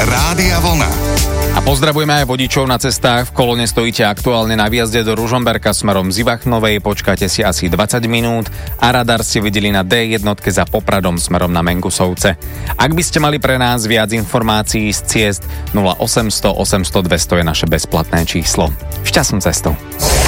Rádia Vlna. A pozdravujeme aj vodičov na cestách. V kolóne stojíte aktuálne na výjazde do Ružomberka smerom z Ivachnovej, počkáte si asi 20 minút a radar ste videli na D1 za Popradom smerom na Mengusovce. Ak by ste mali pre nás viac informácií z ciest, 0800 800 200 je naše bezplatné číslo. Šťastnú cestu.